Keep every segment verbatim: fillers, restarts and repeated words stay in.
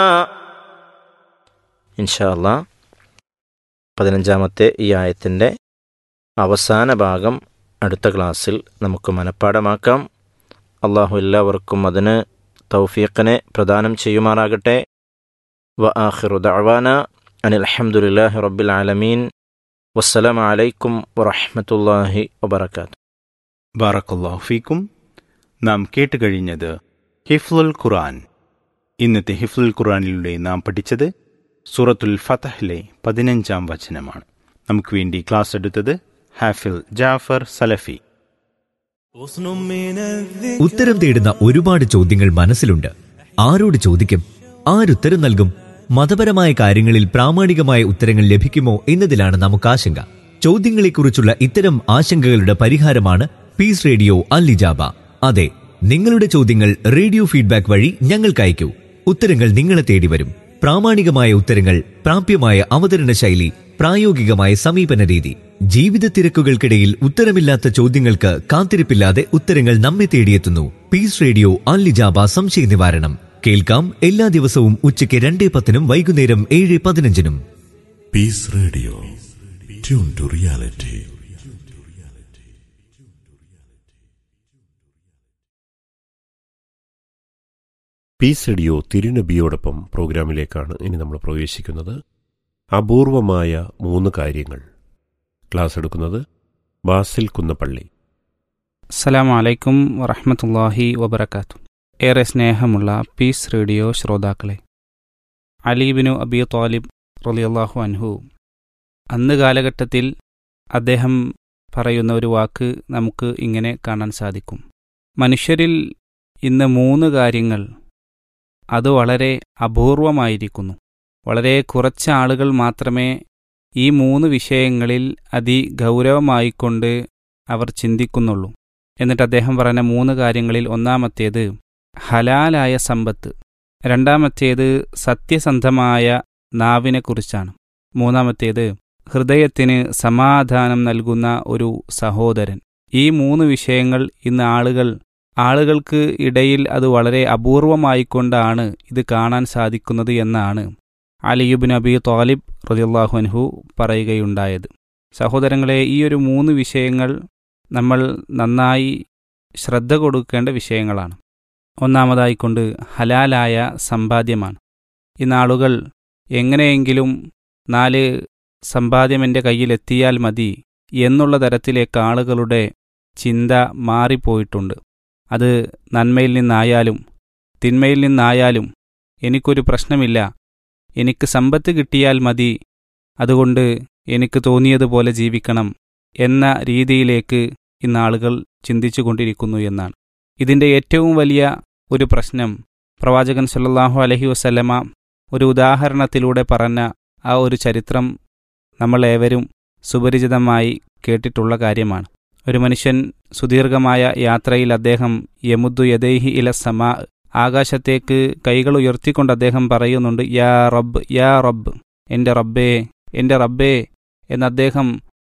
ഇൻഷാ അല്ലാഹ് പതിനഞ്ചാമത്തെ ഈ ആയത്തിൻ്റെ അവസാന ഭാഗം അടുത്ത ക്ലാസ്സിൽ നമുക്ക് മനഃപ്പാടമാക്കാം. അള്ളാഹു എല്ലാവർക്കും അതിന് തൗഫീഖിനെ പ്രദാനം ചെയ്യുമാറാകട്ടെ. വ ആഖിറു ദഅവാന അനിൽ ഹംദുലില്ലാഹി റബ്ബിൽ ആലമീൻ. വസ്സലാമു അലൈക്കും വറഹ്മത്തുള്ളാഹി വബറകാതുഹു. ബാറക്കല്ലാഹു ഫീക്കും. നാം കേട്ടുകഴിഞ്ഞത് ഹിഫ്ളുൽ ഖുർആൻ. ഇന്നത്തെ ഹിഫ്ളുൽ ഖുർആനിലൂടെ നാം പഠിച്ചത് സൂറത്തുൽ ഫതഹിലെ പതിനഞ്ചാം വചനമാണ്. നമുക്ക് വേണ്ടി ക്ലാസ് എടുത്തത് ഹാഫിൽ ജാഫർ സലഫി. ഉത്തരം തേടുന്ന ഒരുപാട് ചോദ്യങ്ങൾ മനസ്സിലുണ്ട്. ആരോട് ചോദിക്കും? ആരുത്തരം നൽകും? മതപരമായ കാര്യങ്ങളിൽ പ്രാമാണികമായ ഉത്തരങ്ങൾ ലഭിക്കുമോ എന്നതിലാണ് നമുക്ക് ആശങ്ക. ചോദ്യങ്ങളെക്കുറിച്ചുള്ള ഇത്തരം ആശങ്കകളുടെ പരിഹാരമാണ് പീസ് റേഡിയോ അൽ ഇജാബ. അതെ, നിങ്ങളുടെ ചോദ്യങ്ങൾ റേഡിയോ ഫീഡ്ബാക്ക് വഴി ഞങ്ങൾക്ക് അയക്കൂ. ഉത്തരങ്ങൾ നിങ്ങളെ തേടി വരും. പ്രാമാണികമായ ഉത്തരങ്ങൾ, പ്രാപ്യമായ അവതരണ ശൈലി, പ്രായോഗികമായ സമീപന രീതി. ജീവിത തിരക്കുകൾക്കിടയിൽ ഉത്തരമില്ലാത്ത ചോദ്യങ്ങൾക്ക് കാത്തിരിപ്പില്ലാതെ ഉത്തരങ്ങൾ നമ്മെ തേടിയെത്തുന്നു. പീസ് റേഡിയോ അൽ ഇജാബ സംശയ നിവാരണം കേൾക്കാം എല്ലാ ദിവസവും ഉച്ചയ്ക്ക് രണ്ടേ പത്തിനും വൈകുന്നേരം ഏഴ് പതിനഞ്ചിനും. Piece radio, tune to reality. Piece radio തിരുനബിയോടൊപ്പം പ്രോഗ്രാമിലേക്കാണ് ഇനി നമ്മൾ പ്രവേശിക്കുന്നത്. അപൂർവമായ മൂന്ന് കാര്യങ്ങൾ. ക്ലാസ് എടുക്കുന്നത് ബാസിൽ കുന്നപ്പള്ളി. അസ്സലാമു അലൈക്കും വറഹ്മത്തുള്ളാഹി വബറകാതുഹു. ഏറെ സ്നേഹമുള്ള പീസ് റേഡിയോ ശ്രോതാക്കളെ, അലി ഇബ്നു അബി ത്വാലിബ് റളിയല്ലാഹു അൻഹു അന്ന് കാലഘട്ടത്തിൽ അദ്ദേഹം പറയുന്ന ഒരു വാക്ക് നമുക്ക് ഇങ്ങനെ കാണാൻ സാധിക്കും. മനുഷ്യരിൽ ഇന്ന് മൂന്ന് കാര്യങ്ങൾ അത് വളരെ അപൂർവമായിരിക്കുന്നു. വളരെ കുറച്ച് ആളുകൾ മാത്രമേ ഈ മൂന്ന് വിഷയങ്ങളിൽ അതിഗൗരവമായിക്കൊണ്ട് അവർ ചിന്തിക്കുന്നുള്ളൂ. എന്നിട്ട് അദ്ദേഹം പറഞ്ഞ മൂന്ന് കാര്യങ്ങളിൽ ഒന്നാമത്തേത് ഹലാലായ സമ്പത്ത്, രണ്ടാമത്തേത് സത്യസന്ധമായ നാവിനെക്കുറിച്ചാണ്, മൂന്നാമത്തേത് ഹൃദയത്തിന് സമാധാനം നൽകുന്ന ഒരു സഹോദരൻ. ഈ മൂന്ന് വിഷയങ്ങൾ ഇന്ന് ആളുകൾ ആളുകൾക്ക് ഇടയിൽ അത് വളരെ അപൂർവമായിക്കൊണ്ടാണ് ഇത് കാണാൻ സാധിക്കുന്നത് എന്നാണ് അലി ഇബ്നു അബി ത്വാലിബ് റളിയല്ലാഹു അൻഹു പറയുകയുണ്ടായത്. സഹോദരങ്ങളെ, ഈ ഒരു മൂന്ന് വിഷയങ്ങൾ നമ്മൾ നന്നായി ശ്രദ്ധ കൊടുക്കേണ്ട വിഷയങ്ങളാണ്. ഒന്നാമതായിക്കൊണ്ട് ഹലാലായ സമ്പാദ്യമാണ്. ഇന്ന് ആളുകൾ എങ്ങനെയെങ്കിലും നാല് സമ്പാദ്യം എൻ്റെ കയ്യിലെത്തിയാൽ മതി എന്നുള്ള തരത്തിലേക്ക് ആളുകളുടെ ചിന്ത മാറിപ്പോയിട്ടുണ്ട്. അത് നന്മയിൽ നിന്നായാലും തിന്മയിൽ നിന്നായാലും എനിക്കൊരു പ്രശ്നമില്ല, എനിക്ക് സമ്പത്ത് കിട്ടിയാൽ മതി, അതുകൊണ്ട് എനിക്ക് തോന്നിയതുപോലെ ജീവിക്കണം എന്ന രീതിയിലേക്ക് ഇന്ന് ആളുകൾ ചിന്തിച്ചു കൊണ്ടിരിക്കുന്നു എന്നാണ്. ഇതിൻ്റെ ഏറ്റവും വലിയ ഒരു പ്രശ്നം പ്രവാചകൻ സല്ലല്ലാഹു അലൈഹി വസല്ലമ ഒരു ഉദാഹരണത്തിലൂടെ പറഞ്ഞ ആ ഒരു ചരിത്രം നമ്മളേവരും സുപരിചിതമായി കേട്ടിട്ടുള്ള കാര്യമാണ്. ഒരു മനുഷ്യൻ സുദീർഘമായ യാത്രയിൽ അദ്ദേഹം യമുദ്ദു യദൈഹി ഇല സമാ, ആകാശത്തേക്ക് കൈകൾ ഉയർത്തിക്കൊണ്ട് അദ്ദേഹം പറയുന്നുണ്ട്, യാ റബ്ബ് യാ റബ്ബ്, എൻ്റെ റബ്ബേ എൻ്റെ റബ്ബേ എന്ന് അദ്ദേഹം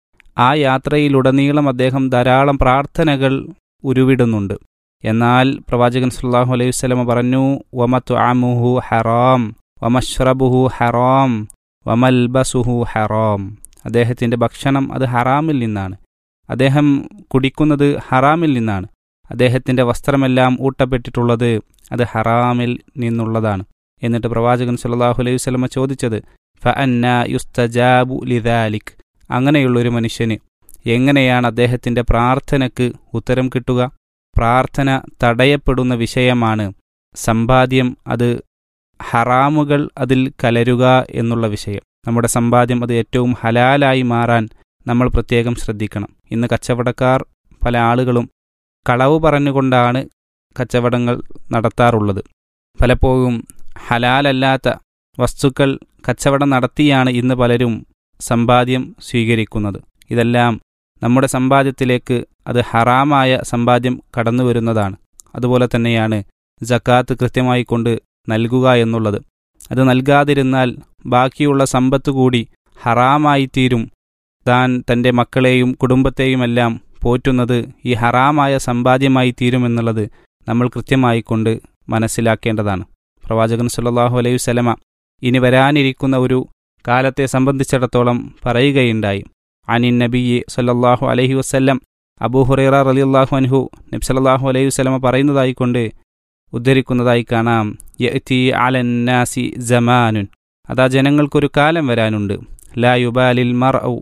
ആ യാത്രയിലുടനീളം അദ്ദേഹം ധാരാളം പ്രാർത്ഥനകൾ ഉരുവിടുന്നുണ്ട്. എന്നാൽ പ്രവാചകൻ സല്ലല്ലാഹു അലൈഹി വസല്ലമ പറഞ്ഞു, വമത്അമുഹു ഹറാം വമശ്റബുഹു ഹറാം വമൽബസുഹു ഹറാം. അദ്ദേഹത്തിൻ്റെ ഭക്ഷണം അത് ഹറാമിൽ നിന്നാണ്, അദ്ദേഹം കുടിക്കുന്നത് ഹറാമിൽ നിന്നാണ്, അദ്ദേഹത്തിൻ്റെ വസ്ത്രമെല്ലാം ഊട്ടപ്പെട്ടിട്ടുള്ളത് അത് ഹറാമിൽ നിന്നുള്ളതാണ്. എന്നിട്ട് പ്രവാചകൻ സല്ലല്ലാഹു അലൈഹി വസല്ലമ ചോദിച്ചത്, ഫഅന്നാ യുസ്തജാബു ലിദാലിക്, അങ്ങനെയുള്ളൊരു മനുഷ്യന് എങ്ങനെയാണ് അദ്ദേഹത്തിൻ്റെ പ്രാർത്ഥനയ്ക്ക് ഉത്തരം കിട്ടുക? പ്രാർത്ഥന തടയപ്പെടുന്ന വിഷയമാണ് സമ്പാദ്യം, അത് ഹറാമുകൾ അതിൽ കലരുക എന്നുള്ള വിഷയം. നമ്മുടെ സമ്പാദ്യം അത് ഏറ്റവും ഹലാലായി മാറാൻ നമ്മൾ പ്രത്യേകം ശ്രദ്ധിക്കണം. ഇന്ന് കച്ചവടക്കാർ പല ആളുകളും കളവ് പറഞ്ഞുകൊണ്ടാണ് കച്ചവടങ്ങൾ നടത്താറുള്ളത്. പലപ്പോഴും ഹലാലല്ലാത്ത വസ്തുക്കൾ കച്ചവടം നടത്തിയാണ് ഇന്ന് പലരും സമ്പാദ്യം സ്വീകരിക്കുന്നത്. ഇതെല്ലാം നമ്മുടെ സമ്പാദ്യത്തിലേക്ക് അത് ഹറാമായ സമ്പാദ്യം കടന്നു വരുന്നതാണ്. അതുപോലെ തന്നെയാണ് സക്കാത്ത് കൃത്യമായി കൊണ്ട് നൽകുക എന്നുള്ളത്. അത് നൽകാതിരുന്നാൽ ബാക്കിയുള്ള സമ്പത്ത് കൂടി ഹറാമായിത്തീരും. താൻ തൻ്റെ മക്കളെയും കുടുംബത്തെയുമെല്ലാം പോറ്റുന്നത് ഈ ഹറാമായ സമ്പാദ്യമായി തീരുമെന്നുള്ളത് നമ്മൾ കൃത്യമായിക്കൊണ്ട് മനസ്സിലാക്കേണ്ടതാണ്. പ്രവാചകൻ സല്ലല്ലാഹു അലൈഹി വസല്ലമ ഇനി വരാനിരിക്കുന്ന ഒരു കാലത്തെ സംബന്ധിച്ചിടത്തോളം പറയുകയുണ്ടായി. അനിൻ നബിയ്യി സല്ലല്ലാഹു അലൈഹി വസല്ലം, അബൂ ഹുറൈറ റളിയല്ലാഹു അൻഹു നബി സല്ലല്ലാഹു അലൈഹി വസല്ലമ പറയുന്നതായിക്കൊണ്ട് ഉദ്ധരിക്കുന്നതായി കാണാം, യഅതി അലന്നാസി സമാനുൻ, അതാ ജനങ്ങൾക്കൊരു കാലം വരാനുണ്ട്, ലാ യുബാലിൽ മർഉ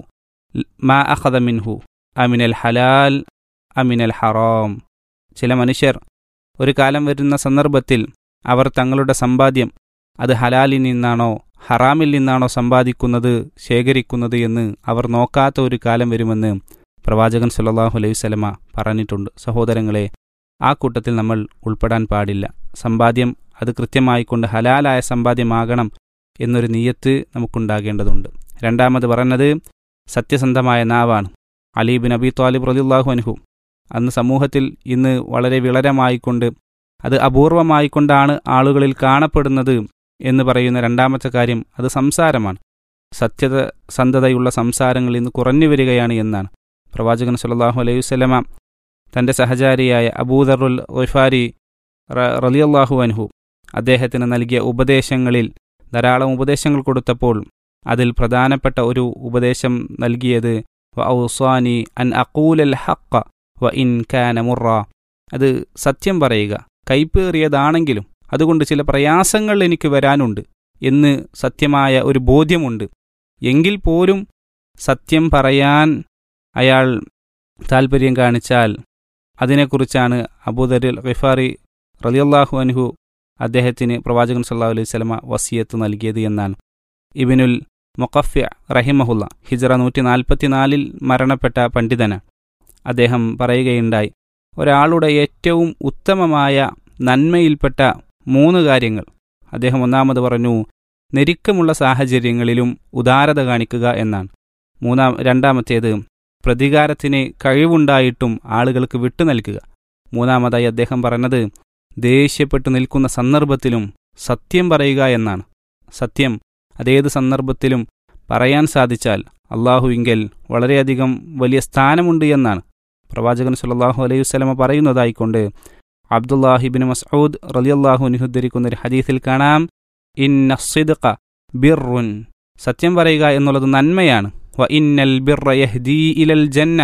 മാ അഖദ മിൻഹു അമിനൽ ഹലാൽ അമിനൽ ഹറാം. ചില മനുഷ്യർ ഒരു കാലം വരുന്ന സന്ദർഭത്തിൽ അവർ തങ്ങളുടെ സമ്പാദ്യം അത് ഹലാലിൽ നിന്നാണോ ഹറാമിൽ നിന്നാണോ സമ്പാദിക്കുന്നത് ശേഖരിക്കുന്നത് എന്ന് അവർ നോക്കാത്ത ഒരു കാലം വരുമെന്ന് പ്രവാചകൻ സല്ലല്ലാഹു അലൈഹി വസല്ലമ പറഞ്ഞിട്ടുണ്ട്. സഹോദരങ്ങളെ, ആ കൂട്ടത്തിൽ നമ്മൾ ഉൾപ്പെടാൻ പാടില്ല. സമ്പാദ്യം അത് കൃത്യമായിക്കൊണ്ട് ഹലാലായ സമ്പാദ്യമാകണം എന്നൊരു നിയ്യത്ത് നമുക്കുണ്ടാകേണ്ടതുണ്ട്. രണ്ടാമത് പറഞ്ഞത് സത്യസന്ധമായ നാവാണ്. അലി ബിൻ അബി ത്വാലിബ് റളിയല്ലാഹു അൻഹു അന്ന് സമൂഹത്തിൽ ഇന്ന് വളരെ വിളരമായിക്കൊണ്ട് അത് അപൂർവമായിക്കൊണ്ടാണ് ആളുകളിൽ കാണപ്പെടുന്നത് എന്ന് പറയുന്ന രണ്ടാമത്തെ കാര്യം അത് സംസാരമാണ്. സത്യത സന്ധതയുള്ള സംസാരങ്ങൾ ഇന്ന് കുറഞ്ഞു വരികയാണ് എന്നാണ്. പ്രവാചകൻ സല്ലല്ലാഹു അലൈഹി വസല്ലമ തൻ്റെ സഹചാരിയായ അബൂദറുൽ ഗിഫാരി റളിയല്ലാഹു അൻഹു അദ്ദേഹത്തിന് നൽകിയ ഉപദേശങ്ങളിൽ ധാരാളം ഉപദേശങ്ങൾ കൊടുത്തപ്പോൾ അതിൽ പ്രധാനപ്പെട്ട ഒരു ഉപദേശം നൽകിയത് വ ഔസാനി അൻ അഖൂലൽ ഹഖ്ഖ വ ഇൻ കാന മുറ, അത് സത്യം പറയുക കൈപ്പേറിയതാണെങ്കിലും അതുകൊണ്ട് ചില പ്രയാസങ്ങൾ എനിക്ക് വരാനുണ്ട് എന്ന് സത്യമായ ഒരു ബോധ്യമുണ്ട് എങ്കിൽ പോലും സത്യം പറയാൻ അയാൾ താൽപ്പര്യം കാണിച്ചാൽ അതിനെക്കുറിച്ചാണ് അബൂദറുൽ ഗിഫാരി റളിയല്ലാഹു അൻഹു അദ്ദേഹത്തിന് പ്രവാചകൻ സല്ലല്ലാഹു അലൈഹി വസല്ലമ വസിയത്ത് നൽകിയത് എന്നാണ്. ഇബ്നുൽ മുഖഫ്ഫി റഹിമഹുല്ല ഹിജ്റ നൂറ്റി നാൽപ്പത്തിനാലിൽ മരണപ്പെട്ട പണ്ഡിതനാണ്. അദ്ദേഹം പറയുകയുണ്ടായി, ഒരാളുടെ ഏറ്റവും ഉത്തമമായ നന്മയിൽപ്പെട്ട മൂന്ന് കാര്യങ്ങൾ അദ്ദേഹം ഒന്നാമത് പറഞ്ഞു, ഞെരുക്കമുള്ള സാഹചര്യങ്ങളിലും ഉദാരത കാണിക്കുക എന്നാണ്. മൂന്നാം രണ്ടാമത്തേത് പ്രതികാരത്തിന് കഴിവുണ്ടായിട്ടും ആളുകൾക്ക് വിട്ടു നൽകുക. മൂന്നാമതായി അദ്ദേഹം പറഞ്ഞത് ദേഷ്യപ്പെട്ടു നിൽക്കുന്ന സന്ദർഭത്തിലും സത്യം പറയുക എന്നാണ്. സത്യം അതേത് സന്ദർഭത്തിലും പറയാൻ സാധിച്ചാൽ അള്ളാഹുവിങ്കൽ വളരെയധികം വലിയ സ്ഥാനമുണ്ട് എന്നാണ് പ്രവാചകൻ സല്ലല്ലാഹു അലൈഹി വസല്ലമ പറയുന്നതായിക്കൊണ്ട് അബ്ദുല്ലാഹി ഇബ്നു മസ്ഊദ് റളിയല്ലാഹു അൻഹു ഉദ്ധരിക്കുന്ന ഒരു ഹദീസിൽ കാണാം, ഇന്ന സിദ്ഖ ബിർറുൻ, സത്യം പറയുക എന്നുള്ളത് നന്മയാണ്. വ ഇന്നൽ ബിർറ യഹ്ദീ ഇലൽ ജന്ന,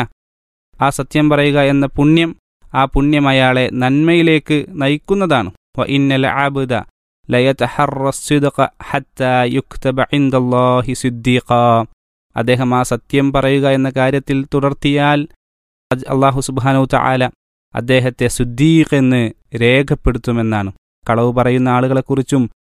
ആ സത്യം പറയുക എന്ന പുണ്യം ആ പുണ്യം അയാളെ നന്മയിലേക്ക് നയിക്കുന്നതാണ്. വ ഇന്നൽ അബ്ദ ലയതഹറ സിദ്ഖ ഹത്താ യുക്തബ ഇൻദല്ലാഹി സിദ്ദീഖ, അദ്ദേഹം ആ സത്യം പറയുക എന്ന കാര്യത്തിൽ തുടർത്തിയാൽ അല്ലാഹു സുബ്ഹാനഹു തആല അദ്ദേഹത്തെ സിദ്ദീഖ് എന്ന് രേഖപ്പെടുത്തുമെന്നാണ്. കളവ് പറയുന്ന ആളുകളെക്കുറിച്ചും